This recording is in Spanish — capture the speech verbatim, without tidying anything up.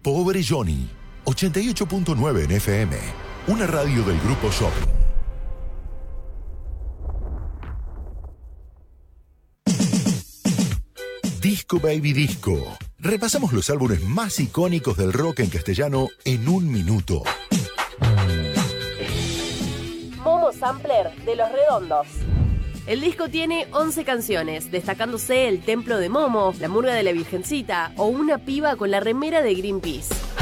Pobre Johnny, ochenta y ocho punto nueve en F M, una radio del Grupo Shopping. Disco Baby Disco. Repasamos los álbumes más icónicos del rock en castellano en un minuto. Momo Sampler de Los Redondos. El disco tiene once canciones, destacándose El Templo de Momo, La Murga de la Virgencita o Una piba con la remera de Greenpeace.